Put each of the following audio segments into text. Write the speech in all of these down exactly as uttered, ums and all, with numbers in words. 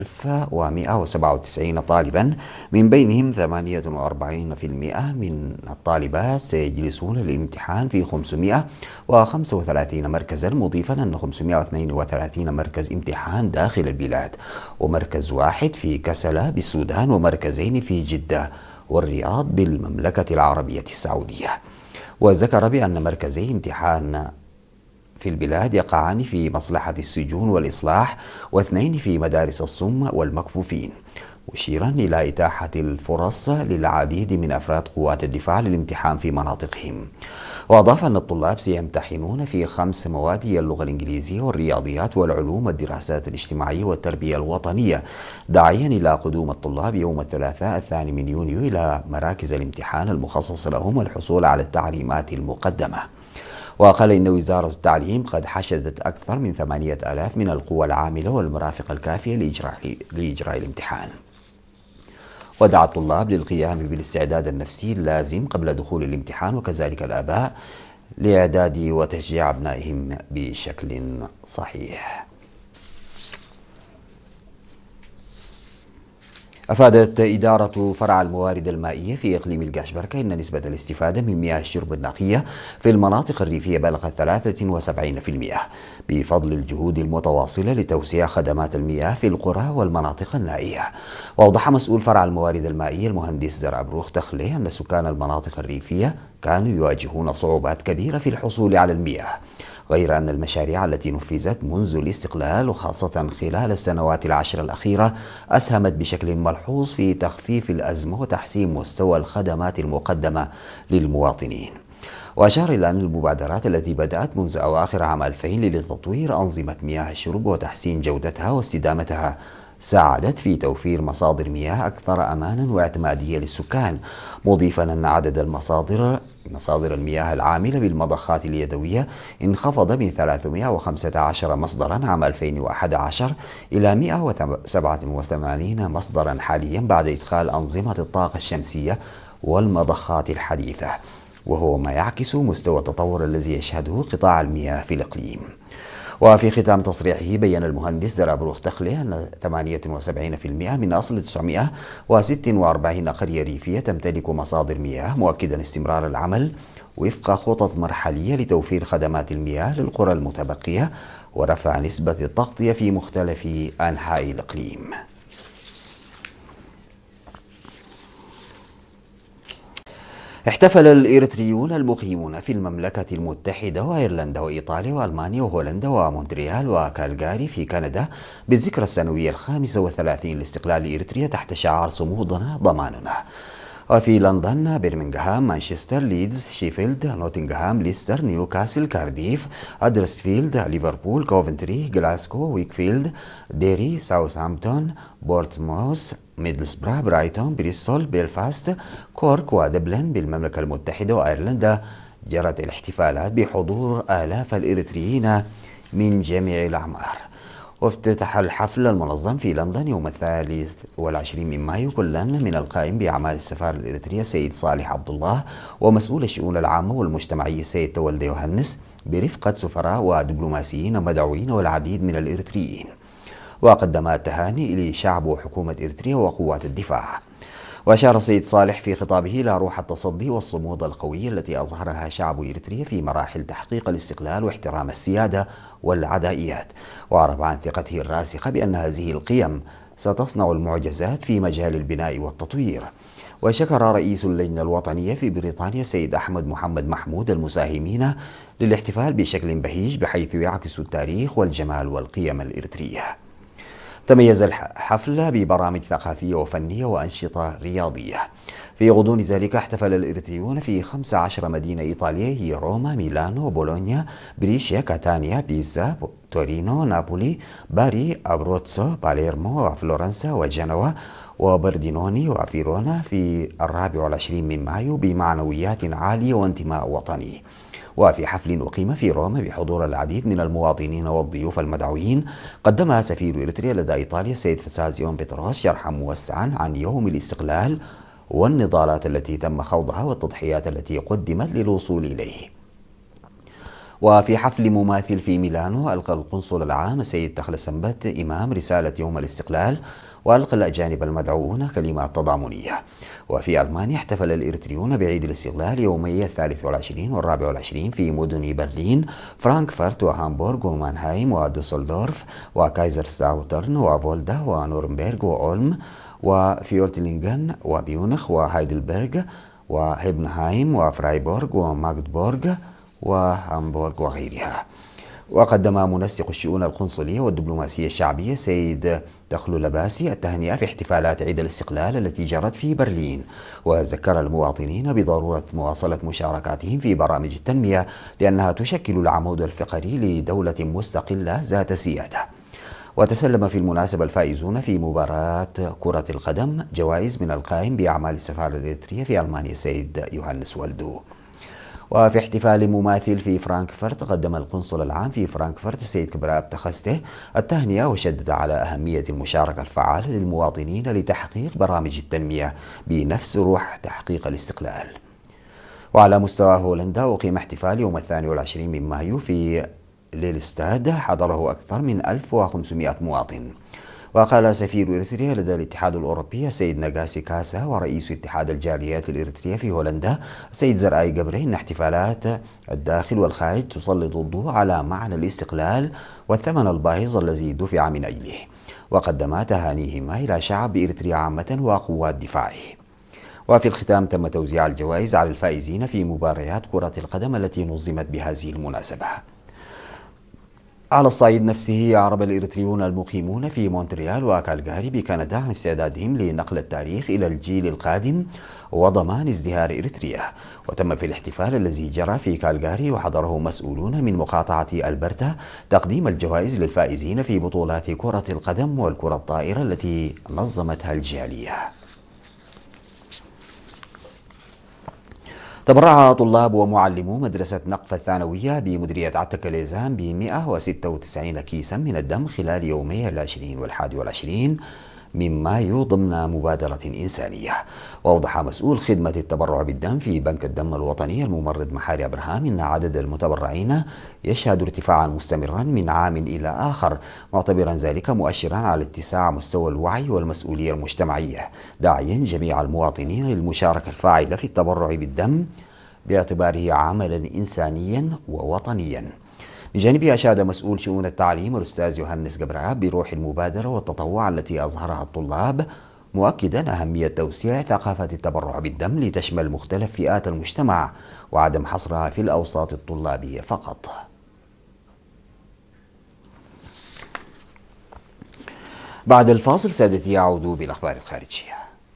ألف ومئة وسبعة وتسعين طالبا، من بينهم ثمانية وأربعين بالمئة من الطالبات سيجلسون للامتحان في خمسمئة وخمسة وثلاثين مركزا، مضيفا أن خمسمئة واثنين وثلاثين مركز امتحان داخل البلاد، ومركز واحد في كسلة بالسودان، ومركزين في جدة والرياض بالمملكة العربية السعودية. وذكر بأن مركزي امتحان في البلاد يقعان في مصلحة السجون والإصلاح، واثنين في مدارس الصم والمكفوفين، مشيرا إلى إتاحة الفرص للعديد من أفراد قوات الدفاع للامتحان في مناطقهم. وأضاف أن الطلاب سيمتحنون في خمس مواد هي اللغة الإنجليزية والرياضيات والعلوم والدراسات الاجتماعية والتربية الوطنية، داعيا إلى قدوم الطلاب يوم الثلاثاء الثاني من يونيو إلى مراكز الامتحان المخصصة لهم والحصول على التعليمات المقدمة. وقال إن وزارة التعليم قد حشدت أكثر من ثمانية آلاف من القوى العاملة والمرافق الكافية لإجراء, لإجراء الامتحان. ودعا الطلاب للقيام بالاستعداد النفسي اللازم قبل دخول الامتحان، وكذلك الآباء لإعداد وتشجيع أبنائهم بشكل صحيح. أفادت إدارة فرع الموارد المائية في إقليم القاشبركة إن نسبة الاستفادة من مياه الشرب النقية في المناطق الريفية بلغت ثلاثة وسبعين بالمئة بفضل الجهود المتواصلة لتوسيع خدمات المياه في القرى والمناطق النائية. وأوضح مسؤول فرع الموارد المائية المهندس زرع بروخ تخلي أن سكان المناطق الريفية كانوا يواجهون صعوبات كبيرة في الحصول على المياه، غير أن المشاريع التي نفذت منذ الاستقلال وخاصة خلال السنوات العشر الأخيرة أسهمت بشكل ملحوظ في تخفيف الأزمة وتحسين مستوى الخدمات المقدمة للمواطنين. وأشار إلى أن المبادرات التي بدأت منذ أواخر عام ألفين لتطوير أنظمة مياه الشرب وتحسين جودتها واستدامتها ساعدت في توفير مصادر مياه أكثر أمانا واعتمادية للسكان، مضيفا أن عدد المصادر مصادر المياه العاملة بالمضخات اليدوية انخفض من ثلاثمئة وخمسة عشر مصدرا عام ألفين وأحد عشر إلى مئة وسبعة وثمانين مصدرا حاليا بعد إدخال أنظمة الطاقة الشمسية والمضخات الحديثة، وهو ما يعكس مستوى التطور الذي يشهده قطاع المياه في الإقليم. وفي ختام تصريحه بيّن المهندس زرع بروخ تخلي أن ثمانية وسبعين بالمئة من أصل تسعمئة وستة وأربعين قرية ريفية تمتلك مصادر مياه، مؤكدا استمرار العمل وفق خطط مرحلية لتوفير خدمات المياه للقرى المتبقية ورفع نسبة التغطية في مختلف أنحاء الإقليم. احتفل الإريتريون المقيمون في المملكة المتحدة وأيرلندا وإيطاليا وألمانيا وهولندا ومونتريال وكالغاري في كندا بالذكرى السنوية الخامسة والثلاثين لاستقلال إريتريا تحت شعار صمودنا ضماننا. وفي لندن، برمنغهام، مانشستر، ليدز، شيفيلد، نوتنغهام، ليستر، نيوكاسل، كارديف، هدرسفيلد، ليفربول، كوفنتري، غلاسكو، ويكفيلد، ديري، ساوثهامبتون، بورتموث، ميدلسبرا، برايتون، بريستول، بيلفاست، كورك ودبلن بالمملكة المتحدة وأيرلندا جرت الاحتفالات بحضور آلاف الإريتريين من جميع الأعمار. وافتتح الحفل المنظم في لندن يوم الثالث والعشرين من مايو كلا من القائم بأعمال السفارة الإريترية السيد صالح عبد الله ومسؤول الشؤون العامة والمجتمعية السيد تولد يوهنس برفقة سفراء ودبلوماسيين مدعوين والعديد من الإريتريين. وقدم التهاني لشعب وحكومة إريتريا وقوات الدفاع. وأشار السيد صالح في خطابه إلى روح التصدي والصمود القوية التي أظهرها شعب إريتريا في مراحل تحقيق الاستقلال واحترام السيادة والعدائيات، وعرف عن ثقته الراسخة بأن هذه القيم ستصنع المعجزات في مجال البناء والتطوير. وشكر رئيس اللجنة الوطنية في بريطانيا السيد أحمد محمد محمود المساهمين للاحتفال بشكل بهيج بحيث يعكس التاريخ والجمال والقيم الإريترية. تميز الحفل ببرامج ثقافية وفنية وأنشطة رياضية. في غضون ذلك احتفل الإريتريون في خمس عشرة مدينة إيطالية هي روما، ميلانو، بولونيا، بريشيا، كاتانيا، بيزا، تورينو، نابولي، باري، أبروتسو، باليرمو، وفلورنسا، وجنوة، وبردينوني، وفيرونا في الرابع والعشرين من مايو بمعنويات عالية وانتماء وطني. وفي حفل أقيم في روما بحضور العديد من المواطنين والضيوف المدعوين قدم سفير إريتريا لدى إيطاليا السيد فسازيون بطرس شرحا موسعا عن يوم الاستقلال والنضالات التي تم خوضها والتضحيات التي قدمت للوصول إليه. وفي حفل مماثل في ميلانو ألقى القنصل العام السيد تخلة سنبت إمام رسالة يوم الاستقلال، وألقى الأجانب المدعوون كلمات تضامنية. وفي ألمانيا احتفل الإريتريون بعيد الاستقلال يومي الثالث والعشرين والرابع والعشرين في مدن برلين، فرانكفورت وهامبورغ ومانهايم ودوسلدورف وكايزرسلاوترن وفولدا ونورنبرغ وأولم وفيولتلينغن وميونخ وهايدلبرغ وهيبنهايم وفرايبورغ وماغدبورغ وهامبورغ وغيرها. وقدم منسق الشؤون القنصلية والدبلوماسية الشعبية سيد دخلو لباسي التهنئة في احتفالات عيد الاستقلال التي جرت في برلين، وذكر المواطنين بضرورة مواصلة مشاركاتهم في برامج التنمية لأنها تشكل العمود الفقري لدولة مستقلة ذات سيادة. وتسلم في المناسبة الفائزون في مباراة كرة القدم جوائز من القائم بأعمال السفارة الإريترية في ألمانيا السيد يوهانس والدو. وفي احتفال مماثل في فرانكفورت قدم القنصل العام في فرانكفورت السيد كبراب تخسته التهنئة، وشدد على أهمية المشاركة الفعالة للمواطنين لتحقيق برامج التنمية بنفس روح تحقيق الاستقلال. وعلى مستوى هولندا أقيم احتفال يوم الثاني والعشرين من مايو في ليلستاد حضره أكثر من ألف وخمسمائة مواطن. وقال سفير إريتريا لدى الاتحاد الأوروبي السيد ناغاسي كاسا ورئيس اتحاد الجاليات الإريترية في هولندا السيد زرآي جبري إن احتفالات الداخل والخارج تسلط الضوء على معنى الاستقلال والثمن الباهظ الذي دفع من أجله، وقدما تهانيهما إلى شعب إريتريا عامة وقوات دفاعه. وفي الختام تم توزيع الجوائز على الفائزين في مباريات كرة القدم التي نظمت بهذه المناسبة. على الصعيد نفسه أعرب الإريتريون المقيمون في مونتريال وكالغاري بكندا عن استعدادهم لنقل التاريخ إلى الجيل القادم وضمان ازدهار إريتريا. وتم في الاحتفال الذي جرى في كالغاري وحضره مسؤولون من مقاطعة ألبرتا تقديم الجوائز للفائزين في بطولات كرة القدم والكرة الطائرة التي نظمتها الجالية. تبرع طلاب ومعلمو مدرسة نقف الثانوية بمديرية عتكليزان ب مئة وستة وتسعين كيسا من الدم خلال يومي العشرين والحادي والعشرين من مايو ضمن مبادرة إنسانية. وأوضح مسؤول خدمة التبرع بالدم في بنك الدم الوطني الممرض محاري أبراهام إن عدد المتبرعين يشهد ارتفاعا مستمرا من عام إلى آخر، معتبرا ذلك مؤشرا على اتساع مستوى الوعي والمسؤولية المجتمعية، داعيا جميع المواطنين للمشاركة الفاعلة في التبرع بالدم باعتباره عملا إنسانيا ووطنيا. بجانبه أشاد مسؤول شؤون التعليم الأستاذ يوهانس جبراب بروح المبادرة والتطوع التي أظهرها الطلاب، مؤكدا أهمية توسيع ثقافة التبرع بالدم لتشمل مختلف فئات المجتمع وعدم حصرها في الأوساط الطلابية فقط. بعد الفاصل سادتي أعود بالأخبار الخارجية.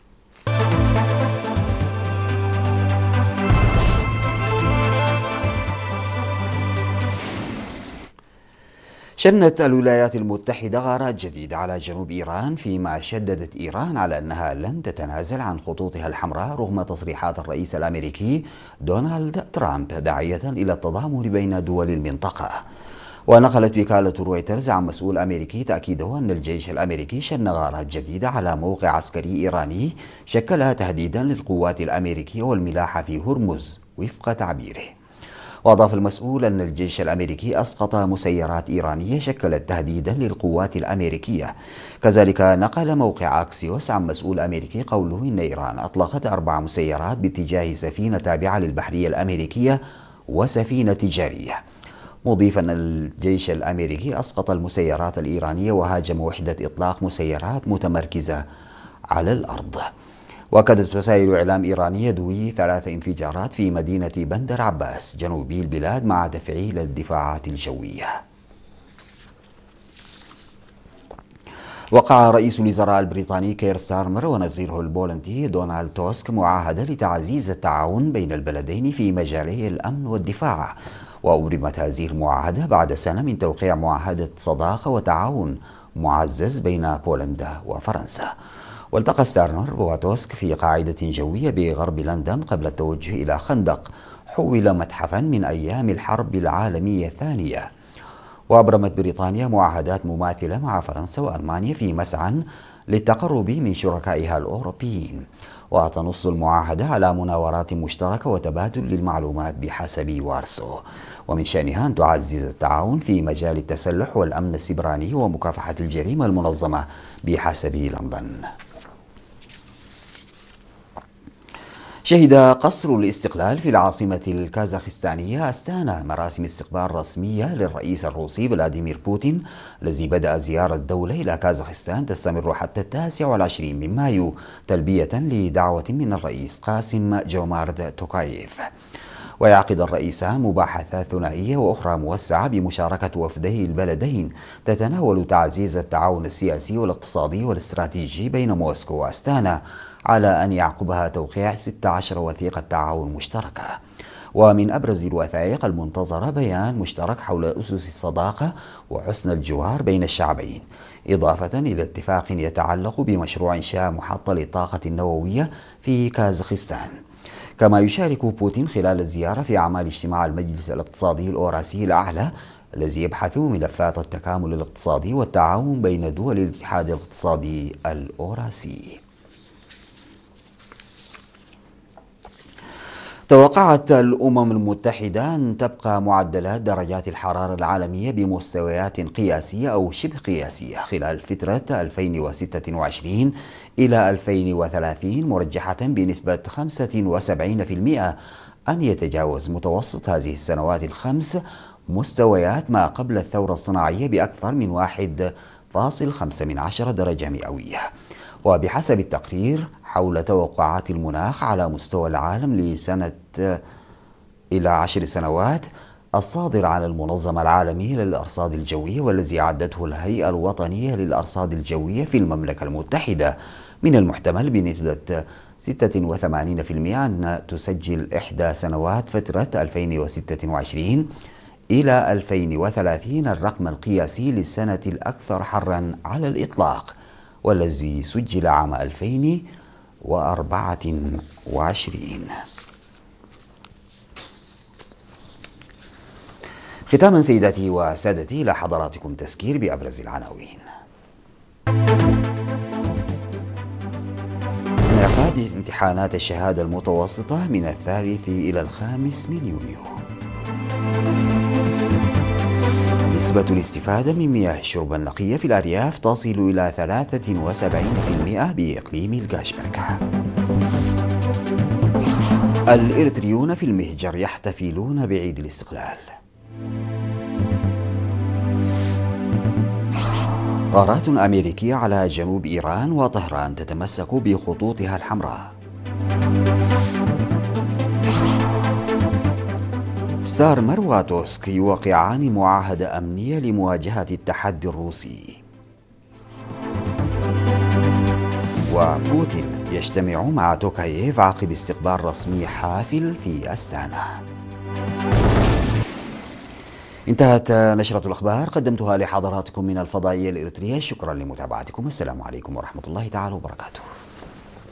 شنت الولايات المتحدة غارات جديدة على جنوب إيران، فيما شددت إيران على أنها لن تتنازل عن خطوطها الحمراء رغم تصريحات الرئيس الأمريكي دونالد ترامب داعية إلى التضامن بين دول المنطقة. ونقلت وكالة رويترز عن مسؤول أمريكي تأكيده أن الجيش الأمريكي شن غارات جديدة على موقع عسكري إيراني شكلها تهديدا للقوات الأمريكية والملاحة في هرمز وفق تعبيره. وأضاف المسؤول أن الجيش الأمريكي أسقط مسيرات إيرانية شكلت تهديدا للقوات الأمريكية. كذلك نقل موقع أكسيوس عن مسؤول أمريكي قوله إن إيران أطلقت أربع مسيرات باتجاه سفينة تابعة للبحرية الأمريكية وسفينة تجارية، مضيفا أن الجيش الأمريكي أسقط المسيرات الإيرانية وهاجم وحدة إطلاق مسيرات متمركزة على الأرض. وأكدت وسائل إعلام إيرانية دوي ثلاث انفجارات في مدينة بندر عباس جنوبي البلاد مع تفعيل الدفاعات الجوية. وقع رئيس الوزراء البريطاني كير ستارمر ونظيره البولندي دونالد توسك معاهدة لتعزيز التعاون بين البلدين في مجالي الأمن والدفاع. وأبرمت هذه المعاهدة بعد سنة من توقيع معاهدة صداقة وتعاون معزز بين بولندا وفرنسا. والتقى ستارمر وتوسك في قاعدة جوية بغرب لندن قبل التوجه إلى خندق حول متحفا من أيام الحرب العالمية الثانية. وأبرمت بريطانيا معاهدات مماثلة مع فرنسا وألمانيا في مسعى للتقرب من شركائها الأوروبيين. وتنص المعاهدة على مناورات مشتركة وتبادل للمعلومات بحسب وارسو، ومن شأنها أن تعزز التعاون في مجال التسلح والأمن السيبراني ومكافحة الجريمة المنظمة بحسب لندن. شهد قصر الاستقلال في العاصمة الكازاخستانية أستانا مراسم استقبال رسمية للرئيس الروسي فلاديمير بوتين، الذي بدأ زيارة الدولة إلى كازاخستان تستمر حتى التاسع والعشرين من مايو تلبية لدعوة من الرئيس قاسم جومارد توكايف. ويعقد الرئيسان مباحثات ثنائية وأخرى موسعة بمشاركة وفدي البلدين تتناول تعزيز التعاون السياسي والاقتصادي والاستراتيجي بين موسكو وأستانا، على أن يعقبها توقيع ستة عشر وثيقة تعاون مشتركة. ومن أبرز الوثائق المنتظرة بيان مشترك حول أسس الصداقة وحسن الجوار بين الشعبين، إضافة إلى اتفاق يتعلق بمشروع إنشاء محطة للطاقة النووية في كازاخستان. كما يشارك بوتين خلال الزيارة في أعمال اجتماع المجلس الاقتصادي الأوراسي الأعلى، الذي يبحث ملفات التكامل الاقتصادي والتعاون بين دول الاتحاد الاقتصادي الأوراسي. توقعت الأمم المتحدة أن تبقى معدلات درجات الحرارة العالمية بمستويات قياسية أو شبه قياسية خلال فترة ألفين وستة وعشرين إلى ألفين وثلاثين، مرجحة بنسبة خمسة وسبعين بالمئة أن يتجاوز متوسط هذه السنوات الخمس مستويات ما قبل الثورة الصناعية بأكثر من واحد فاصل خمسة من عشرة درجة مئوية. وبحسب التقرير حول توقعات المناخ على مستوى العالم لسنة إلى عشر سنوات الصادر عن المنظمة العالمية للأرصاد الجوية، والذي أعدته الهيئة الوطنية للأرصاد الجوية في المملكة المتحدة، من المحتمل بنسبة ستة وثمانين بالمئة أن تسجل إحدى سنوات فترة ألفين وستة وعشرين إلى ألفين وثلاثين الرقم القياسي للسنة الأكثر حرا على الإطلاق، والذي سجل عام ألفين وأربعة وعشرين. ختاما سيداتي وسادتي، إلى حضراتكم تذكير بأبرز العناوين. انعقاد امتحانات الشهادة المتوسطة من الثالث إلى الخامس من يونيو. نسبة الاستفادة من مياه الشرب النقية في الأرياف تصل إلى ثلاثة وسبعين بالمئة بإقليم الغاشبركة. الإريتريون في المهجر يحتفلون بعيد الاستقلال. غارات أمريكية على جنوب إيران وطهران تتمسك بخطوطها الحمراء. ستارمر وتوسك يوقعان معاهدة أمنية لمواجهة التحدي الروسي. وبوتين يجتمع مع توكاييف عقب استقبال رسمي حافل في أستانا. انتهت نشرة الأخبار، قدمتها لحضراتكم من الفضائية الإريترية. شكرا لمتابعتكم، السلام عليكم ورحمة الله تعالى وبركاته.